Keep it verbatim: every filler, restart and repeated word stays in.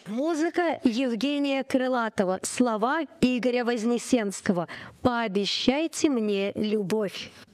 Музыка Евгения Крылатова, слова Игоря Вознесенского. «Пообещайте мне любовь».